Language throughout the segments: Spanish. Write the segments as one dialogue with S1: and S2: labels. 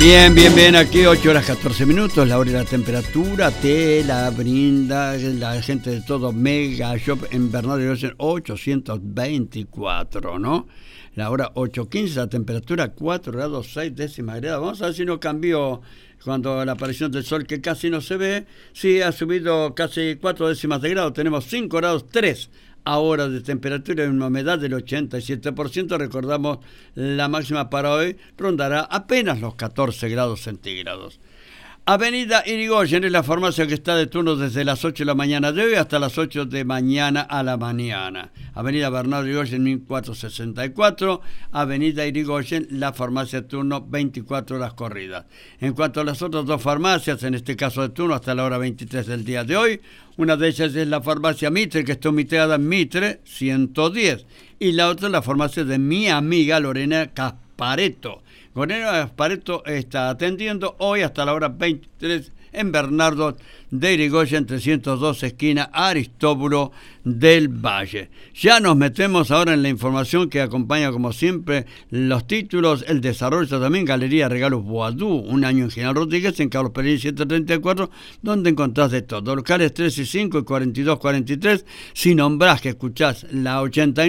S1: Bien, aquí 8 horas 14 minutos, la hora y la temperatura te la brinda la gente de todo Mega Shop en Bernardo Irigoyen 824, ¿no? La hora 8:15, la temperatura 4 grados 6 décimas grados. Vamos a ver si no cambió cuando la aparición del sol, que casi no se ve. Sí, ha subido casi 4 décimas de grado, tenemos 5 grados 3 ahora de temperatura y una humedad del 87%. Recordamos, la máxima para hoy rondará apenas los 14 grados centígrados. Avenida Irigoyen es la farmacia que está de turno desde las 8 de la mañana de hoy hasta las 8 de mañana a la mañana. Avenida Bernardo Irigoyen 1464, Avenida Irigoyen, la farmacia de turno 24 horas corridas. En cuanto a las otras dos farmacias, en este caso de turno hasta la hora 23 del día de hoy, una de ellas es la farmacia Mitre, que está ubicada en Mitre 110, y la otra es la farmacia de mi amiga Lorena Caspareto. Lorena Gaspareto está atendiendo hoy hasta la hora 23 en Bernardo de Irigoyen 302, esquina Aristóbulo del Valle. Ya nos metemos ahora en la información que acompaña, como siempre, los títulos, el desarrollo también, Galería Regalos Boadú, un año en General Rodríguez, en Carlos Perini 734, donde encontrás de todo. Locales 3 y 5 y 4243. Si nombrás que escuchás la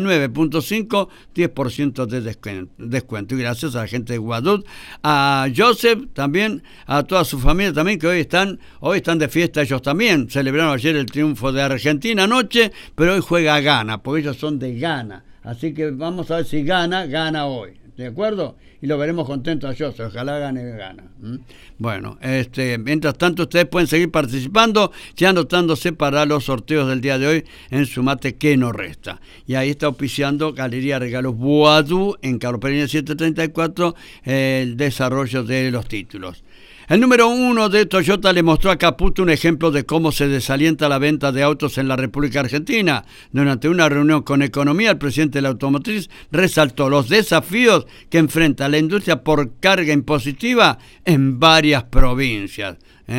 S1: 89.5, 10% de descuento. Y gracias a la gente de Guadú, a Joseph también, a toda su familia también, que hoy están de fiesta ellos también. Celebraron ayer el triunfo de Argentina anoche, pero hoy juega Ghana, porque ellos son de Ghana. Así que vamos a ver si gana hoy. ¿De acuerdo? Y lo veremos contento a Joseph. Ojalá gana. Bueno, mientras tanto ustedes pueden seguir participando, ya anotándose para los sorteos del día de hoy en Sumate que no resta. Y ahí está auspiciando Galería Regalos Boadú en Carlos Perini 734 el desarrollo de los títulos. El número 1 de Toyota le mostró a Caputo un ejemplo de cómo se desalienta la venta de autos en la República Argentina. Durante una reunión con Economía, el presidente de la automotriz resaltó los desafíos que enfrenta la industria por carga impositiva en varias provincias.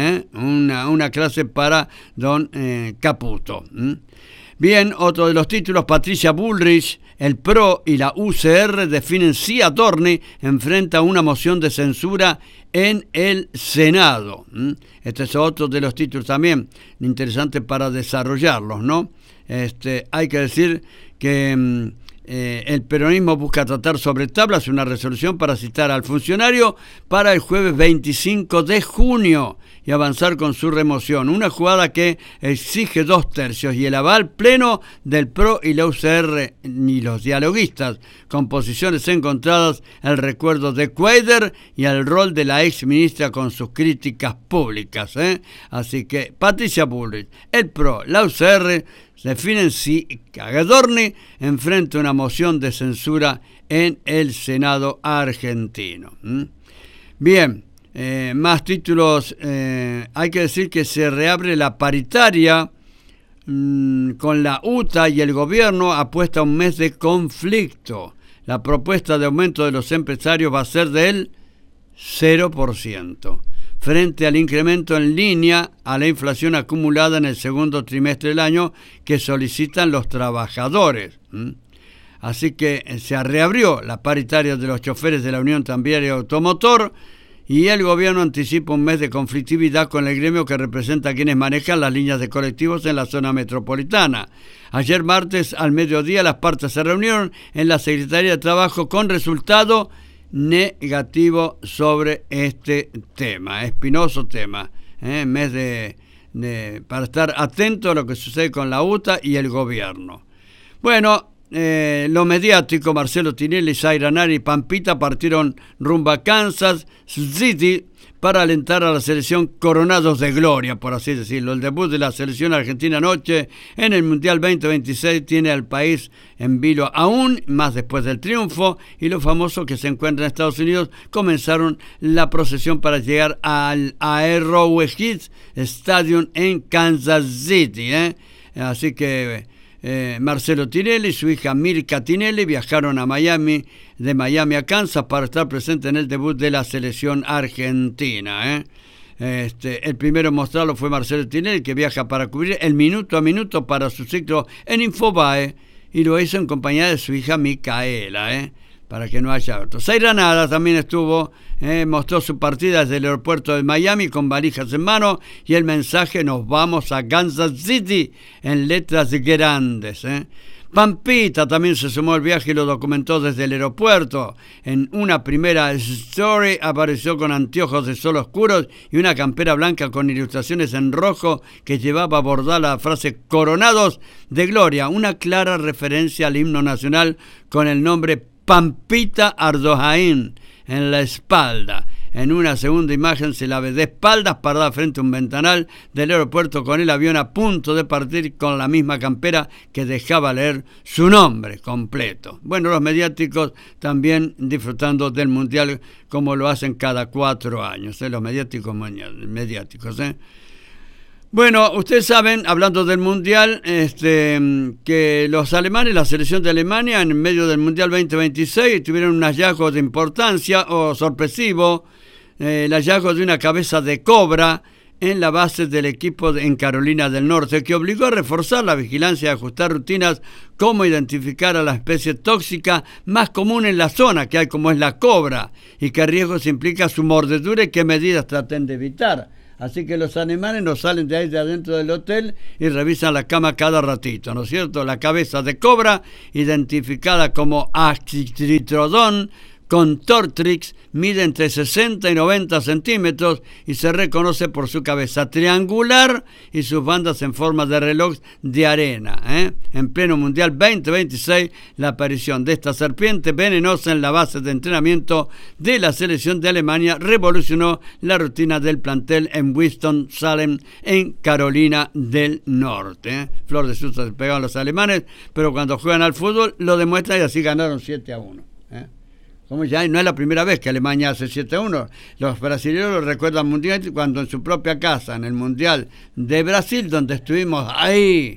S1: Una clase para don Caputo. Bien, otro de los títulos, Patricia Bullrich, el PRO y la UCR definen si Adorni enfrenta una moción de censura en el Senado. Este es otro de los títulos también interesante para desarrollarlos, ¿no? Hay que decir que el peronismo busca tratar sobre tablas una resolución para citar al funcionario para el jueves 25 de junio y avanzar con su remoción. Una jugada que exige 2/3 y el aval pleno del PRO y la UCR y los dialoguistas, con posiciones encontradas, el recuerdo de Cuader y el rol de la ex ministra con sus críticas públicas. Así que Patricia Bullrich, el PRO, la UCR definen si Adorni enfrenta una moción de censura en el Senado argentino. Bien, más títulos. Hay que decir que se reabre la paritaria con la UTA y el gobierno apuesta a un mes de conflicto. La propuesta de aumento de los empresarios va a ser del 0%. Frente al incremento en línea a la inflación acumulada en el segundo trimestre del año que solicitan los trabajadores. Así que se reabrió la paritaria de los choferes de la Unión Tranviaria Automotor y el gobierno anticipa un mes de conflictividad con el gremio que representa a quienes manejan las líneas de colectivos en la zona metropolitana. Ayer martes al mediodía las partes se reunieron en la Secretaría de Trabajo con resultado negativo sobre este tema, espinoso tema, mes para estar atento a lo que sucede con la UTA y el gobierno. Bueno, lo mediático, Marcelo Tinelli, Zaira Nari y Pampita partieron rumbo a Kansas City para alentar a la selección Coronados de Gloria, por así decirlo. El debut de la selección argentina anoche en el Mundial 2026 tiene al país en vilo aún más después del triunfo, y los famosos que se encuentran en Estados Unidos comenzaron la procesión para llegar al Arrowhead Stadium en Kansas City. Así que Marcelo Tinelli y su hija Mirka Tinelli viajaron a Miami, de Miami a Kansas, para estar presente en el debut de la selección argentina. El primero en mostrarlo fue Marcelo Tinelli, que viaja para cubrir el minuto a minuto para su ciclo en Infobae, y lo hizo en compañía de su hija Micaela, para que no haya otros. Zaira Nara también estuvo, mostró su partida desde el aeropuerto de Miami con valijas en mano y el mensaje: nos vamos a Kansas City, en letras grandes. Pampita también se sumó al viaje y lo documentó desde el aeropuerto. En una primera story apareció con anteojos de sol oscuros y una campera blanca con ilustraciones en rojo que llevaba bordada la frase "Coronados de Gloria", una clara referencia al himno nacional con el nombre Pampita Ardojaín en la espalda. En una segunda imagen se la ve de espaldas, parada frente a un ventanal del aeropuerto con el avión a punto de partir, con la misma campera que dejaba leer su nombre completo. Bueno, los mediáticos también disfrutando del Mundial como lo hacen cada 4 años, los mediáticos. Bueno, ustedes saben, hablando del Mundial, que los alemanes, la selección de Alemania, en medio del Mundial 2026, tuvieron un hallazgo de importancia o sorpresivo, el hallazgo de una cabeza de cobra en la base del equipo en Carolina del Norte, que obligó a reforzar la vigilancia y a ajustar rutinas como identificar a la especie tóxica más común en la zona, que hay como es la cobra, y qué riesgos implica su mordedura y qué medidas traten de evitar. Así que los alemanes no salen de ahí de adentro del hotel y revisan la cama cada ratito, ¿no es cierto? La cabeza de cobra, identificada como Axitritrodon contortrix, mide entre 60 y 90 centímetros y se reconoce por su cabeza triangular y sus bandas en forma de reloj de arena. En pleno Mundial 2026, la aparición de esta serpiente venenosa en la base de entrenamiento de la selección de Alemania revolucionó la rutina del plantel en Winston-Salem, en Carolina del Norte. Flor de susto se pegaron los alemanes, pero cuando juegan al fútbol lo demuestran y así ganaron 7-1. Como ya no es la primera vez que Alemania hace 7-1. Los brasileños lo recuerdan mundial cuando en su propia casa, en el Mundial de Brasil, donde estuvimos ahí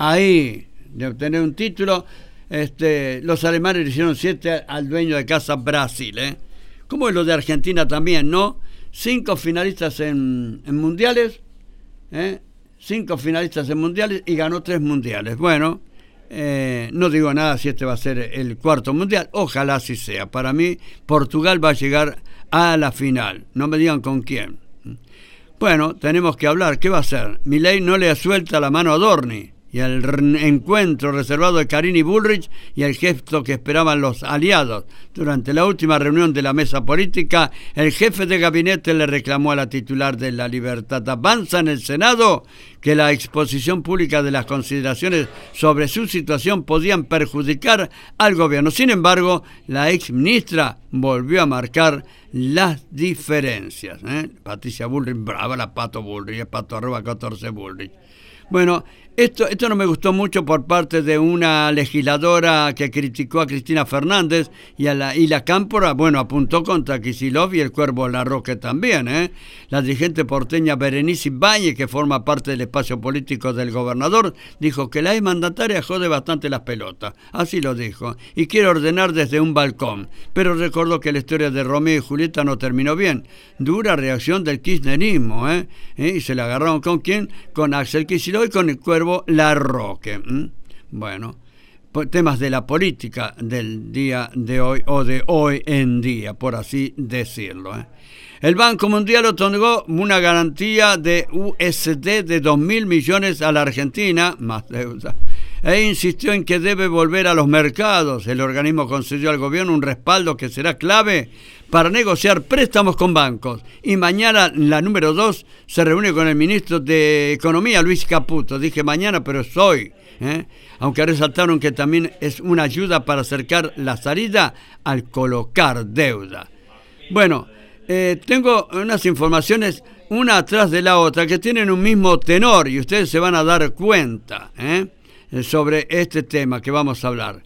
S1: de obtener un título, los alemanes le hicieron 7 al dueño de casa Brasil. Como es lo de Argentina también, ¿no? 5 finalistas en mundiales, 5 finalistas en mundiales y ganó 3 mundiales. Bueno, no digo nada si este va a ser el 4º mundial, ojalá así sea. Para mí Portugal va a llegar a la final, no me digan con quién. Bueno, tenemos que hablar, ¿qué va a hacer? Milei no le suelta la mano a Dorni, y el encuentro reservado de Carini Bullrich y el gesto que esperaban los aliados. Durante la última reunión de la mesa política, el jefe de gabinete le reclamó a la titular de La Libertad Avanza en el Senado que la exposición pública de las consideraciones sobre su situación podían perjudicar al gobierno. Sin embargo, la ex ministra volvió a marcar las diferencias. Patricia Bullrich, brava la Pato Bullrich, Pato @14 Bullrich. Bueno, esto no me gustó mucho por parte de una legisladora que criticó a Cristina Fernández y la Cámpora, bueno, apuntó contra Kicillof y el Cuervo Larroque también. La dirigente porteña Berenice Ibáñez, que forma parte del espacio político del gobernador, dijo que la exmandataria jode bastante las pelotas, así lo dijo, y quiere ordenar desde un balcón, pero recordó que la historia de Romeo y Julieta no terminó bien. Dura reacción del kirchnerismo, y se la agarraron ¿con quién? Con Axel Kicillof y con el Cuervo Larroque. Bueno, temas de la política del día de hoy o de hoy en día, por así decirlo. El Banco Mundial otorgó una garantía de USD de 2.000 millones a la Argentina, más deuda, e insistió en que debe volver a los mercados. El organismo concedió al gobierno un respaldo que será clave para negociar préstamos con bancos. Y mañana, la número 2, se reúne con el ministro de Economía, Luis Caputo. Dije mañana, pero es hoy. Aunque resaltaron que también es una ayuda para acercar la salida al colocar deuda. Bueno, tengo unas informaciones, una atrás de la otra, que tienen un mismo tenor y ustedes se van a dar cuenta sobre este tema que vamos a hablar.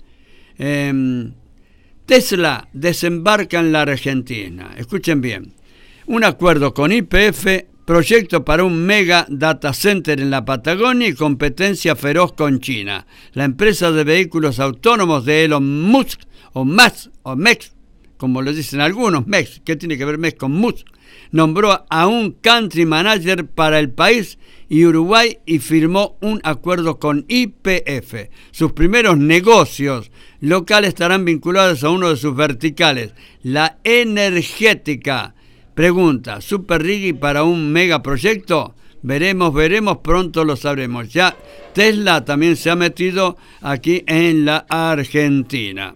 S1: Tesla desembarca en la Argentina. Escuchen bien. Un acuerdo con YPF, proyecto para un mega data center en la Patagonia y competencia feroz con China. La empresa de vehículos autónomos de Elon Musk, o MEX, como lo dicen algunos, MEX, ¿qué tiene que ver MEX con Musk? Nombró a un country manager para el país y Uruguay y firmó un acuerdo con YPF. Sus primeros negocios locales estarán vinculados a uno de sus verticales, la energética. Pregunta, ¿Super Riggy para un megaproyecto? Veremos, pronto lo sabremos. Ya Tesla también se ha metido aquí en la Argentina.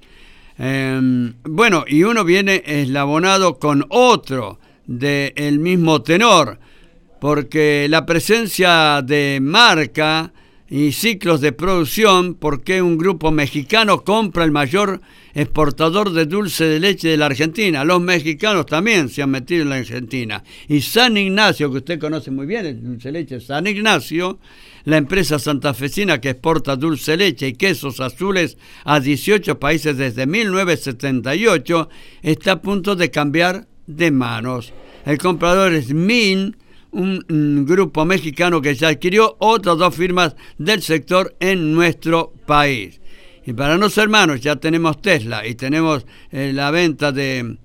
S1: Bueno, y uno viene eslabonado con otro del mismo tenor, porque la presencia de marca y ciclos de producción, porque un grupo mexicano compra el mayor exportador de dulce de leche de la Argentina. Los mexicanos también se han metido en la Argentina. Y San Ignacio, que usted conoce muy bien, el dulce de leche San Ignacio, la empresa santafesina que exporta dulce de leche y quesos azules a 18 países desde 1978, está a punto de cambiar de manos. El comprador es Min, un grupo mexicano que ya adquirió otras 2 firmas del sector en nuestro país. Y para no ser hermanos, ya tenemos Tesla y tenemos la venta de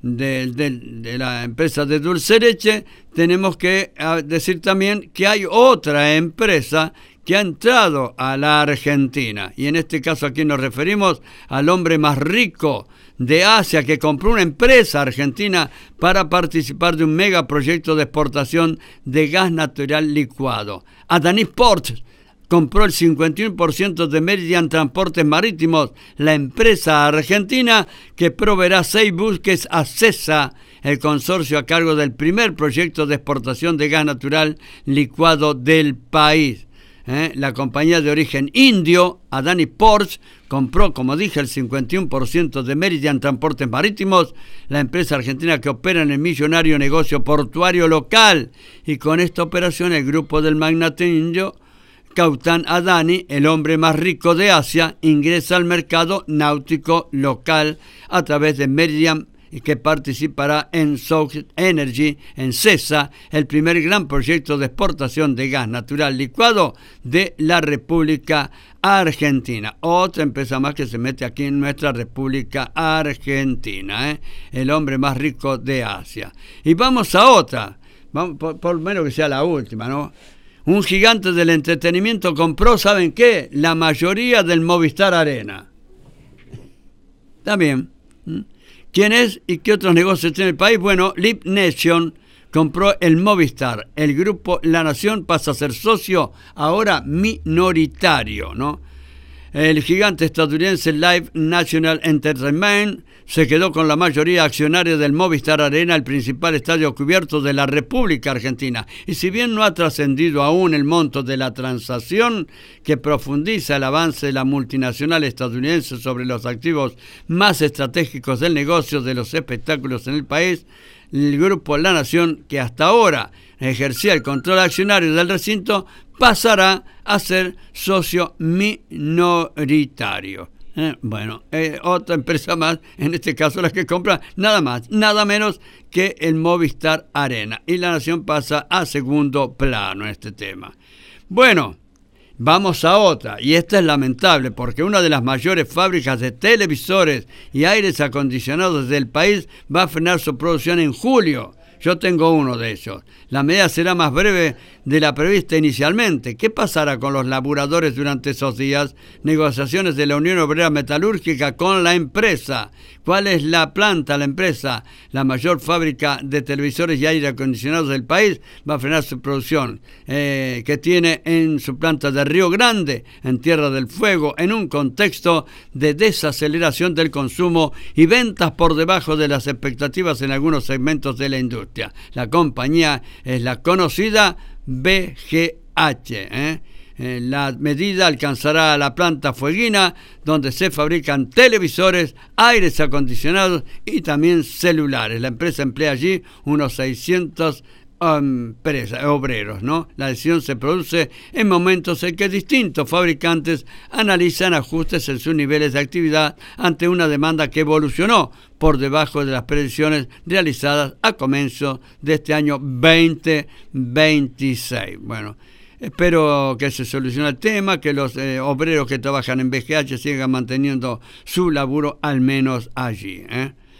S1: la empresa de dulce leche. Tenemos que decir también que hay otra empresa que ha entrado a la Argentina. Y en este caso aquí nos referimos al hombre más rico de Asia, que compró una empresa argentina para participar de un megaproyecto de exportación de gas natural licuado. Adani Ports compró el 51% de Meridian Transportes Marítimos, la empresa argentina que proveerá 6 buques a CESA, el consorcio a cargo del primer proyecto de exportación de gas natural licuado del país. La compañía de origen indio, Adani Ports, compró, como dije, el 51% de Meridian Transportes Marítimos, la empresa argentina que opera en el millonario negocio portuario local. Y con esta operación, el grupo del magnate indio Gautam Adani, el hombre más rico de Asia, ingresa al mercado náutico local a través de Meridian, y que participará en South Energy, en CESA, el primer gran proyecto de exportación de gas natural licuado de la República Argentina. Otra empresa más que se mete aquí en nuestra República Argentina, el hombre más rico de Asia. Y vamos a otra, vamos, por lo menos que sea la última, ¿no? Un gigante del entretenimiento compró, ¿saben qué? La mayoría del Movistar Arena. También. ¿Quién es y qué otros negocios tiene el país? Bueno, Live Nation compró el Movistar. El grupo La Nación pasa a ser socio ahora minoritario, ¿no? El gigante estadounidense Live National Entertainment se quedó con la mayoría accionaria del Movistar Arena, el principal estadio cubierto de la República Argentina. Y si bien no ha trascendido aún el monto de la transacción, que profundiza el avance de la multinacional estadounidense sobre los activos más estratégicos del negocio de los espectáculos en el país, el grupo La Nación, que hasta ahora ejercía el control accionario del recinto, pasará a ser socio minoritario. Otra empresa más, en este caso la que compra nada más, nada menos que el Movistar Arena. Y La Nación pasa a segundo plano en este tema. Bueno, vamos a otra, y esta es lamentable, porque una de las mayores fábricas de televisores y aires acondicionados del país va a frenar su producción en julio. Yo tengo uno de ellos. La medida será más breve de la prevista inicialmente. ¿Qué pasará con los laburadores durante esos días? Negociaciones de la Unión Obrera Metalúrgica con la empresa. ¿Cuál es la planta, la empresa? La mayor fábrica de televisores y aire acondicionados del país va a frenar su producción, que tiene en su planta de Río Grande, en Tierra del Fuego, en un contexto de desaceleración del consumo y ventas por debajo de las expectativas en algunos segmentos de la industria. La compañía es la conocida BGH. La medida alcanzará la planta fueguina, donde se fabrican televisores, aires acondicionados y también celulares. La empresa emplea allí unos 600 obreros, ¿no? La decisión se produce en momentos en que distintos fabricantes analizan ajustes en sus niveles de actividad ante una demanda que evolucionó por debajo de las predicciones realizadas a comienzo de este año 2026. Bueno, espero que se solucione el tema, que los obreros que trabajan en BGH sigan manteniendo su laburo al menos allí,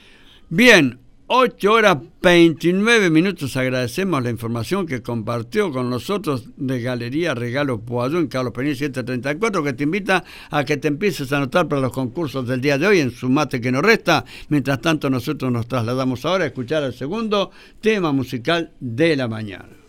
S1: Bien, 8 horas 29 minutos. Agradecemos la información que compartió con nosotros de Galería Regalo Poadú en Carlos Pení 734, que te invita a que te empieces a anotar para los concursos del día de hoy en Sumate que no resta. Mientras tanto, nosotros nos trasladamos ahora a escuchar el segundo tema musical de la mañana.